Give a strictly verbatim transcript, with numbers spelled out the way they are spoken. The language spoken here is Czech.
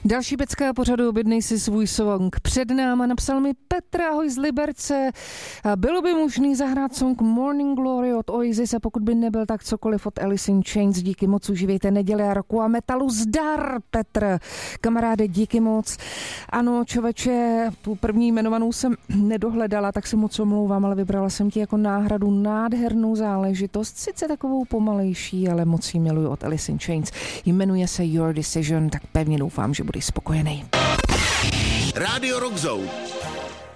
Další pecka pořadu Objednej si svůj song. Před náma napsal mi Petr, ahoj z Liberce. Bylo by možný zahrát song Morning Glory od Oasis a pokud by nebyl, tak cokoliv od Alice in Chains. Díky moc, užívejte neděle a roku a metalu zdar, Petr. Kamaráde, díky moc. Ano, čověče, tu první jmenovanou jsem nedohledala, tak se moc omlouvám, ale vybrala jsem ti jako náhradu nádhernou záležitost, sice takovou pomalejší, ale moc ji miluju od Alice in Chains. Jmenuje se Your Decision, tak pevně doufám, že budeš spokojený. Rádio Rock Zone.